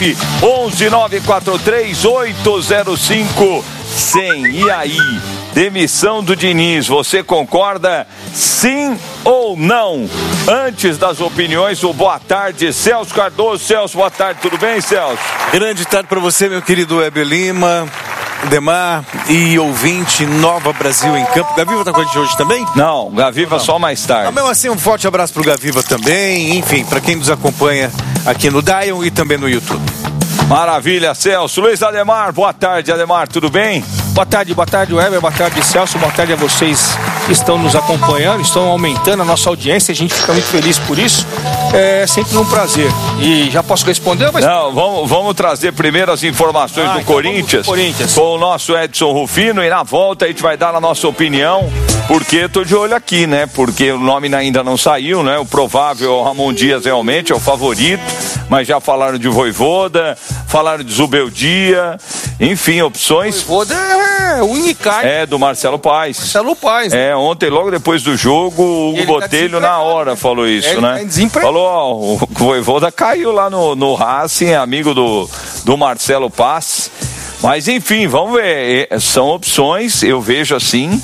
11-943-805-100. E aí, demissão do Diniz, você concorda sim ou não? Antes das opiniões, o boa tarde, Celso Cardoso. Celso, boa tarde, tudo bem, Celso? Grande tarde para você, meu querido Weber Lima, Demar e ouvinte Nova Brasil em Campo. Gaviva tá com a gente hoje também? Não, Gaviva só mais tarde. Mesmo assim, um forte abraço pro Gaviva também, enfim, para quem nos acompanha aqui no Dial e também no YouTube. Maravilha, Celso. Luiz Ademar, boa tarde, Ademar, tudo bem? Boa tarde, Weber, boa tarde, Celso, boa tarde a vocês que estão nos acompanhando, estão aumentando a nossa audiência, a gente fica muito feliz por isso, é sempre um prazer. E já posso responder? Mas... Não, vamos trazer primeiro as informações do então Corinthians com o nosso Edson Rufino, e na volta a gente vai dar a nossa opinião, porque tô de olho aqui, né? Porque o nome ainda não saiu, né? O provável é o Ramon Dias, realmente é o favorito, mas já falaram de Vojvoda, falaram de Zubeldia, enfim, opções. Vojvoda é o Unicard. É, do Marcelo Paes. Né? Ontem, logo depois do jogo, o Hugo Botelho na hora falou isso, né? Falou, ó, o Vojvoda caiu lá no Racing, é amigo do Marcelo Paes. Mas enfim, vamos ver, são opções, eu vejo assim.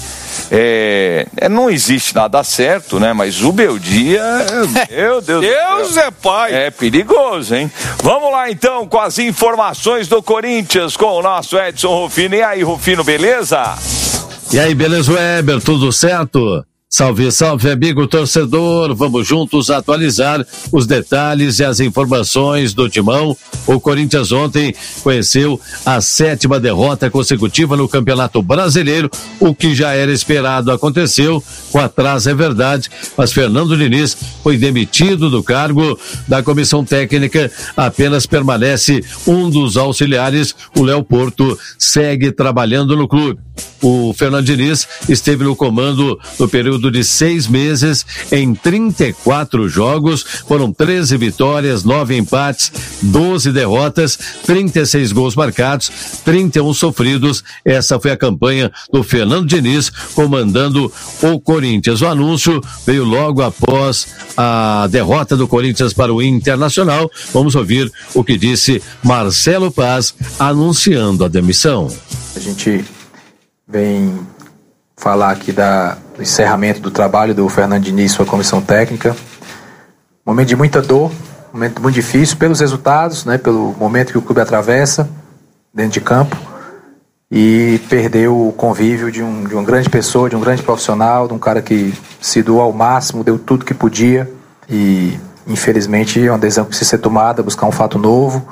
Não existe nada certo, né? Mas o Beldia, meu Deus Deus é pai. É perigoso, hein? Vamos lá então com as informações do Corinthians com o nosso Edson Rufino. E aí, Rufino, beleza? E aí, beleza, Weber? Tudo certo? Salve, salve, amigo torcedor. Vamos juntos atualizar os detalhes e as informações do Timão. O Corinthians ontem conheceu a 7ª derrota consecutiva no Campeonato Brasileiro. O que já era esperado aconteceu, com atraso é verdade, mas Fernando Diniz foi demitido do cargo da comissão técnica, apenas permanece um dos auxiliares, o Léo Porto, segue trabalhando no clube. O Fernando Diniz esteve no comando no período de 6 meses, em 34 jogos, foram 13 vitórias, 9 empates, 12 derrotas, 36 gols marcados, 31 sofridos. Essa foi a campanha do Fernando Diniz comandando o Corinthians. O anúncio veio logo após a derrota do Corinthians para o Internacional. Vamos ouvir o que disse Marcelo Paes anunciando a demissão. A gente vem falar aqui do encerramento do trabalho do Fernando Diniz e sua comissão técnica. Momento de muita dor, momento muito difícil pelos resultados, né, pelo momento que o clube atravessa dentro de campo, e perdeu o convívio de uma grande pessoa, de um grande profissional, de um cara que se doou ao máximo, deu tudo que podia, e infelizmente é uma decisão que precisa ser tomada, buscar um fato novo.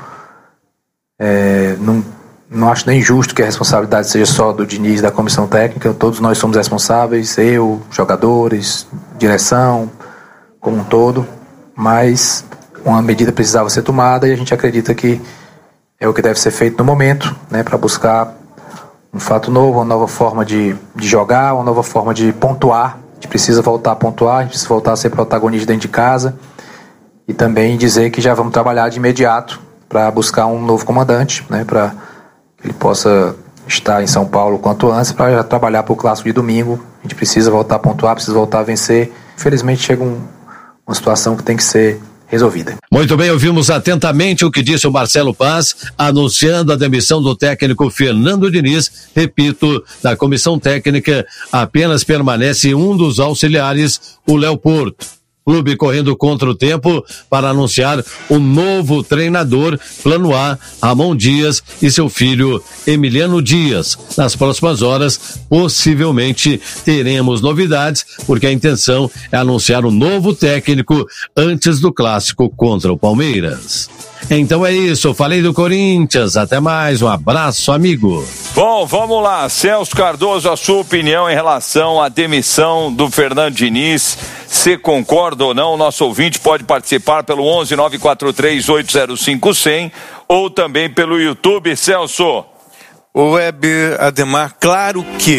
Não acho nem justo que a responsabilidade seja só do Diniz, da comissão técnica. Todos nós somos responsáveis, eu, jogadores, direção, como um todo. Mas uma medida precisava ser tomada e a gente acredita que é o que deve ser feito no momento, né, para buscar um fato novo, uma nova forma de jogar, uma nova forma de pontuar. A gente precisa voltar a pontuar, a gente precisa voltar a ser protagonista dentro de casa, e também dizer que já vamos trabalhar de imediato para buscar um novo comandante, né, para ele possa estar em São Paulo quanto antes, para trabalhar para o clássico de domingo. A gente precisa voltar a pontuar, precisa voltar a vencer. Infelizmente chega uma situação que tem que ser resolvida. Muito bem, ouvimos atentamente o que disse o Marcelo Paes, anunciando a demissão do técnico Fernando Diniz. Repito, da comissão técnica apenas permanece um dos auxiliares, o Léo Porto. Clube correndo contra o tempo para anunciar o novo treinador, plano A, Ramon Dias, e seu filho Emiliano Dias. Nas próximas horas, possivelmente teremos novidades, porque a intenção é anunciar um novo técnico antes do clássico contra o Palmeiras. Então é isso, falei do Corinthians, até mais, um abraço, amigo. Bom, vamos lá, Celso Cardoso, a sua opinião em relação à demissão do Fernando Diniz, se concorda ou não? O nosso ouvinte pode participar pelo 11-943-805-100 ou também pelo YouTube. Celso. O Weber, Ademar, claro que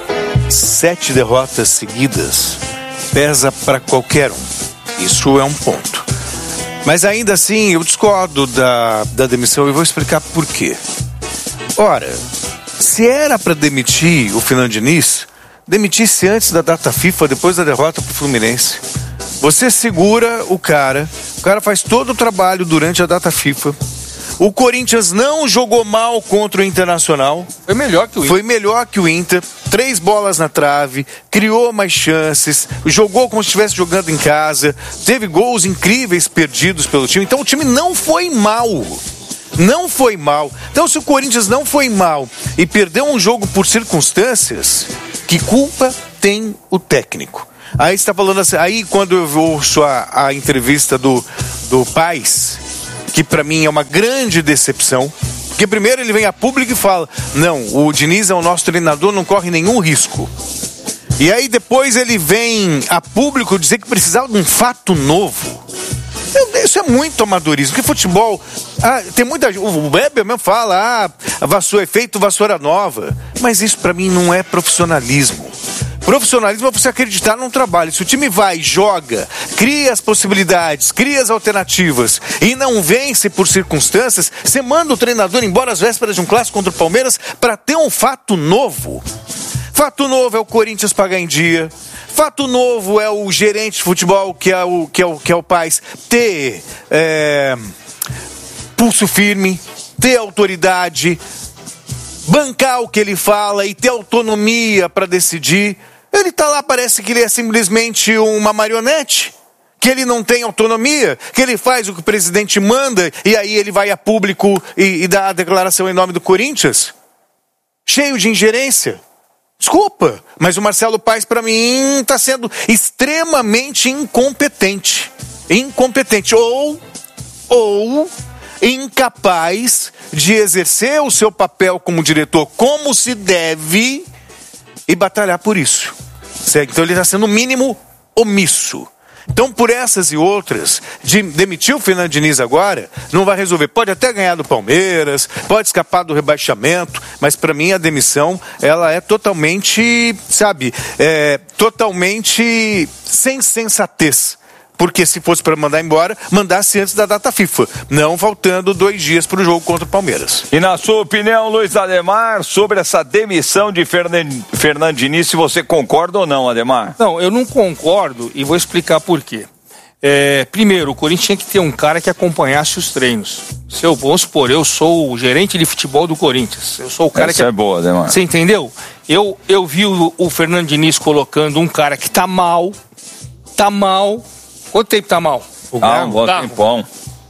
7 derrotas seguidas pesa para qualquer um, isso é um ponto. Mas ainda assim, eu discordo da demissão e vou explicar por quê. Ora, se era para demitir o Fernando Diniz, demitisse antes da data FIFA, depois da derrota para o Fluminense. Você segura o cara faz todo o trabalho durante a data FIFA, O Corinthians não jogou mal contra o Internacional. Foi melhor que o Inter. Foi melhor que o Inter. 3 bolas na trave, criou mais chances, jogou como se estivesse jogando em casa, teve gols incríveis perdidos pelo time. Então o time não foi mal. Não foi mal. Então se o Corinthians não foi mal e perdeu um jogo por circunstâncias, que culpa tem o técnico? Aí você tá falando assim, aí quando eu ouço a entrevista do Paes, que pra mim é uma grande decepção, porque primeiro ele vem a público e fala, não, o Diniz é o nosso treinador, não corre nenhum risco. E aí depois ele vem a público dizer que precisava de um fato novo. Isso é muito amadorismo, porque futebol, tem muita gente, o Weber mesmo fala, efeito vassoura nova, mas isso pra mim não é profissionalismo. Profissionalismo é você acreditar num trabalho. Se o time vai, joga, cria as possibilidades, cria as alternativas e não vence por circunstâncias, você manda o treinador embora às vésperas de um clássico contra o Palmeiras para ter um fato novo. Fato novo é o Corinthians pagar em dia. Fato novo é o gerente de futebol, que é o Paes, ter pulso firme, ter autoridade, bancar o que ele fala e ter autonomia para decidir. Ele tá lá, parece que ele é simplesmente uma marionete, que ele não tem autonomia, que ele faz o que o presidente manda e aí ele vai a público e dá a declaração em nome do Corinthians. Cheio de ingerência. Desculpa, mas o Marcelo Paes para mim está sendo extremamente incompetente. Incompetente ou incapaz de exercer o seu papel como diretor como se deve e batalhar por isso. Certo? Então ele está sendo, no mínimo, omisso. Então, por essas e outras, demitir o Fernando Diniz agora não vai resolver. Pode até ganhar do Palmeiras, pode escapar do rebaixamento, mas para mim a demissão, ela é totalmente, totalmente sem sensatez. Porque se fosse para mandar embora, mandasse antes da data FIFA, não faltando 2 dias para o jogo contra o Palmeiras. E na sua opinião, Luiz Ademar, sobre essa demissão de Fernando Diniz, se você concorda ou não, Ademar? Não, eu não concordo e vou explicar por quê. Primeiro, o Corinthians tinha que ter um cara que acompanhasse os treinos. Vamos supor, eu sou o gerente de futebol do Corinthians. Eu sou o cara Essa é boa, Ademar. Você entendeu? Eu vi o Fernando Diniz colocando um cara que tá mal. Quanto tempo tá mal? Um bom tempão.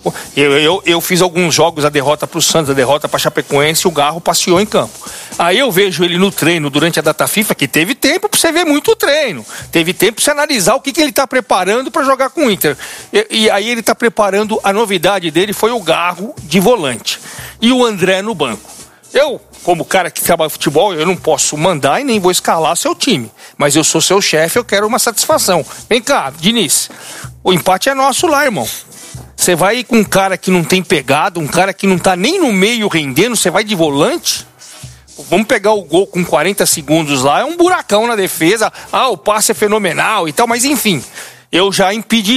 Eu fiz alguns jogos, a derrota pro Santos, a derrota pra Chapecoense, o Garro passeou em campo. Aí eu vejo ele no treino durante a data FIFA, que teve tempo pra você ver muito treino. Teve tempo pra você analisar o que ele tá preparando pra jogar com o Inter. E aí ele tá preparando, a novidade dele foi o Garro de volante. E o André no banco. Eu, como cara que trabalha futebol, eu não posso mandar e nem vou escalar seu time. Mas eu sou seu chefe, eu quero uma satisfação. Vem cá, Diniz, o empate é nosso lá, irmão. Você vai com um cara que não tem pegada, um cara que não tá nem no meio rendendo, você vai de volante? Vamos pegar o gol com 40 segundos lá, é um buracão na defesa. O passe é fenomenal e tal, mas enfim, eu já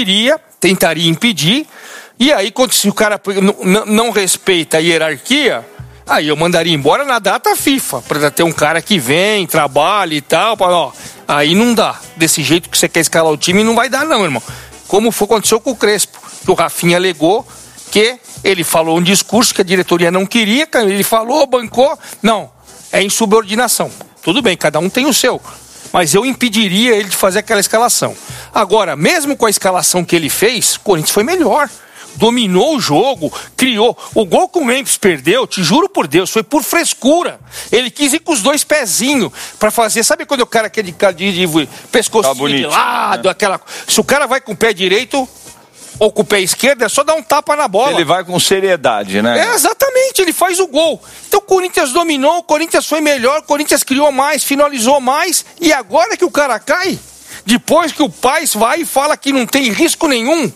tentaria impedir. E aí, se o cara não respeita a hierarquia, aí eu mandaria embora na data FIFA, para ter um cara que vem, trabalha e tal. Aí não dá. Desse jeito que você quer escalar o time, não vai dar não, irmão. Como aconteceu com o Crespo, que o Rafinha alegou que ele falou um discurso que a diretoria não queria, ele falou, bancou. Não, é insubordinação. Tudo bem, cada um tem o seu. Mas eu impediria ele de fazer aquela escalação. Agora, mesmo com a escalação que ele fez, o Corinthians foi melhor. Dominou o jogo, criou. O gol que o Memphis perdeu, te juro por Deus, foi por frescura. Ele quis ir com os 2 pezinhos pra fazer. Sabe quando o cara quer de pescocinho de lado, né? Aquela. Se o cara vai com o pé direito ou com o pé esquerdo, é só dar um tapa na bola. Ele vai com seriedade, né? Exatamente, ele faz o gol. Então o Corinthians dominou, o Corinthians foi melhor, o Corinthians criou mais, finalizou mais. E agora que o cara cai, depois que o Paes vai e fala que não tem risco nenhum.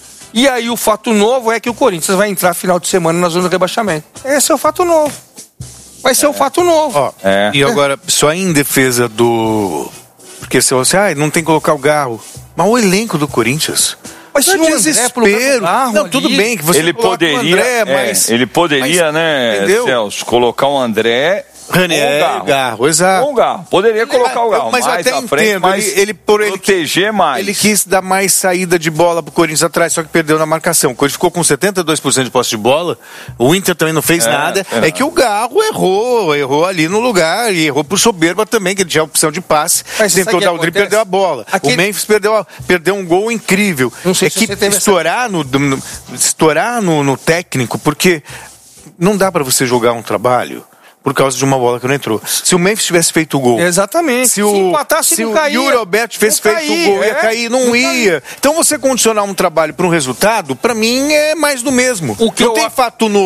E aí o fato novo é que o Corinthians vai entrar final de semana na zona do rebaixamento. Esse é o fato novo. Vai ser o fato novo. E agora, só em defesa do... Porque se você, não tem que colocar o Garro. Mas o elenco do Corinthians... Mas se não desespero. Não, tudo bem que você ele poderia, o André, mas... Ele poderia, né, entendeu? Celso, colocar o André O Garro, exato. O Garro. Poderia colocar o Garro mas mais até à frente, mas ele proteger mais. Ele quis dar mais saída de bola pro Corinthians atrás, só que perdeu na marcação. O Corinthians ficou com 72% de posse de bola, o Inter também não fez nada. É que o Garro errou ali no lugar, e errou por soberba também, que ele tinha opção de passe. Mas tentou dar o drible e perdeu a bola. O Memphis perdeu um gol incrível. Não sei se estourar no técnico, porque não dá pra você jogar um trabalho por causa de uma bola que não entrou. Se o Memphis tivesse feito o gol... Exatamente. Se o Yuri Alberto tivesse feito o gol, ia cair, não ia. Então você condicionar um trabalho para um resultado, para mim é mais do mesmo. Não tem fato novo.